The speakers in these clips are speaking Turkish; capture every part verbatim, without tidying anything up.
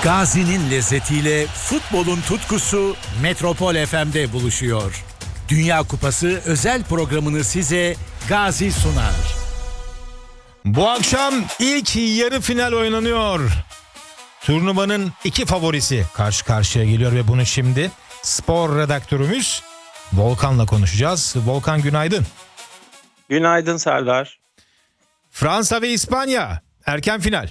Gazi'nin lezzetiyle futbolun tutkusu Metropol F M'de buluşuyor. Dünya Kupası özel programını size Gazi sunar. Bu akşam ilk yarı final oynanıyor. Turnuvanın iki favorisi karşı karşıya geliyor ve bunu şimdi spor redaktörümüz Volkan'la konuşacağız. Volkan, günaydın. Günaydın Serdar. Fransa ve İspanya erken final.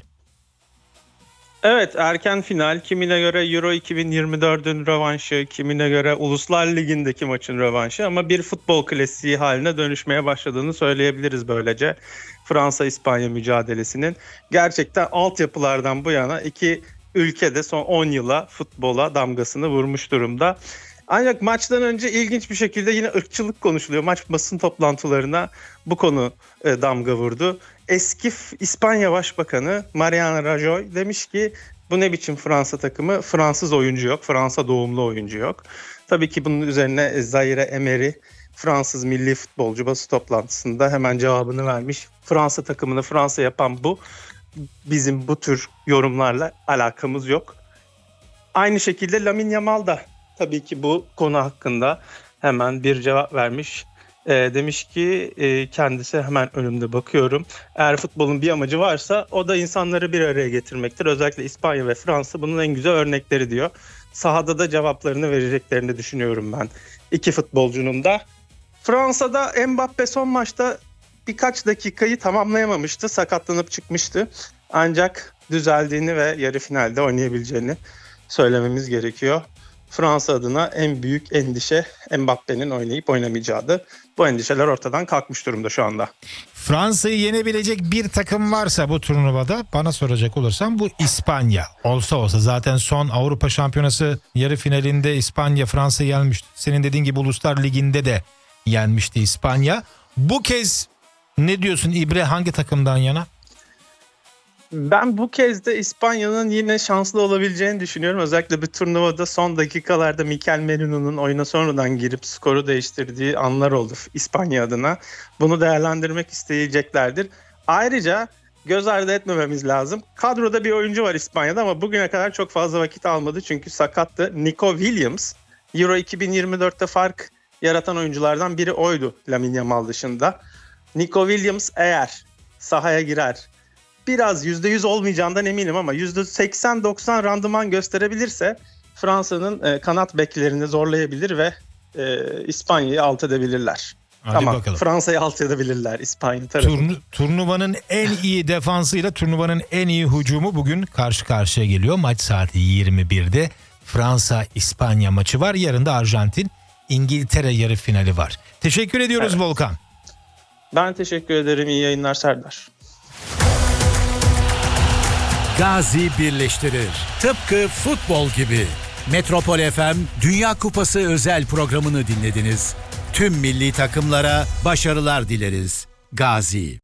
Evet, erken final. Kimine göre Euro iki bin yirmi dördün rövanşı, kimine göre Uluslar Ligi'ndeki maçın rövanşı ama bir futbol klasiği haline dönüşmeye başladığını söyleyebiliriz böylece. Fransa-İspanya mücadelesinin gerçekten altyapılardan bu yana iki ülke de son on yıla futbola damgasını vurmuş durumda. Ancak maçtan önce ilginç bir şekilde yine ırkçılık konuşuluyor. Maç basın toplantılarına bu konu e, damga vurdu. Eski İspanya Başbakanı Mariano Rajoy demiş ki bu ne biçim Fransa takımı? Fransız oyuncu yok, Fransa doğumlu oyuncu yok. Tabii ki bunun üzerine Zaire Emery, Fransız milli futbolcu, basın toplantısında hemen cevabını vermiş. Fransa takımını Fransa yapan bu. Bizim bu tür yorumlarla alakamız yok. Aynı şekilde Lamine Yamal da tabii ki bu konu hakkında hemen bir cevap vermiş. E, demiş ki e, kendisi hemen önümde bakıyorum. Eğer futbolun bir amacı varsa o da insanları bir araya getirmektir. Özellikle İspanya ve Fransa bunun en güzel örnekleri diyor. Sahada da cevaplarını vereceklerini düşünüyorum ben. İki futbolcunun da. Fransa'da Mbappe son maçta birkaç dakikayı tamamlayamamıştı. Sakatlanıp çıkmıştı. Ancak düzeldiğini ve yarı finalde oynayabileceğini söylememiz gerekiyor. Fransa adına en büyük endişe Mbappe'nin oynayıp oynamayacağıydı. Bu endişeler ortadan kalkmış durumda şu anda. Fransa'yı yenebilecek bir takım varsa bu turnuvada, bana soracak olursam bu İspanya. Olsa olsa zaten son Avrupa Şampiyonası yarı finalinde İspanya Fransa'yı yenmişti. Senin dediğin gibi Uluslar Ligi'nde de yenmişti İspanya. Bu kez ne diyorsun, İbre hangi takımdan yana? Ben bu kez de İspanya'nın yine şanslı olabileceğini düşünüyorum. Özellikle bir turnuvada son dakikalarda Mikel Merino'nun oyuna sonradan girip skoru değiştirdiği anlar oldu İspanya adına. Bunu değerlendirmek isteyeceklerdir. Ayrıca göz ardı etmememiz lazım. Kadroda bir oyuncu var İspanya'da ama bugüne kadar çok fazla vakit almadı çünkü sakattı. Nico Williams, Euro iki bin yirmi dörtte fark yaratan oyunculardan biri oydu Lamine Yamal dışında. Nico Williams eğer sahaya girer, biraz yüzde yüz olmayacağından eminim ama yüzde seksen doksan randıman gösterebilirse Fransa'nın e, kanat beklerini zorlayabilir ve e, İspanya'yı alt edebilirler. Hadi ama bakalım. Fransa'yı alt edebilirler İspanya tarafında. Turnu, turnuvanın en iyi defansıyla turnuvanın en iyi hücumu bugün karşı karşıya geliyor. Maç saati yirmi birde Fransa-İspanya maçı var. Yarın da Arjantin-İngiltere yarı finali var. Teşekkür ediyoruz, evet. Volkan. Ben teşekkür ederim. İyi yayınlar Serdar. Gazi birleştirir. Tıpkı futbol gibi. Metropol F M Dünya Kupası özel programını dinlediniz. Tüm milli takımlara başarılar dileriz. Gazi.